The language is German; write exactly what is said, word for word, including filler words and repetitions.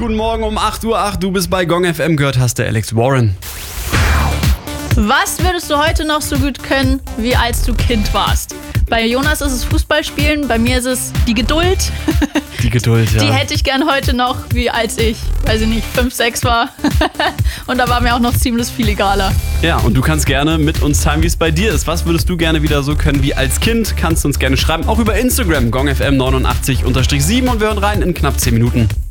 Guten Morgen um acht Uhr acht, du bist bei Gong F M, gehört hast du Alex Warren. Was würdest du heute noch so gut können, wie als du Kind warst? Bei Jonas ist es Fußballspielen, bei mir ist es die Geduld. Die Geduld, ja. Die hätte ich gern heute noch, wie als ich, weiß ich nicht, fünf, sechs war. Und da war mir auch noch ziemlich viel egaler. Ja, und du kannst gerne mit uns teilen, wie es bei dir ist. Was würdest du gerne wieder so können wie als Kind? Kannst du uns gerne schreiben, auch über Instagram, gongfm neunundachtzig sieben, und wir hören rein in knapp zehn Minuten.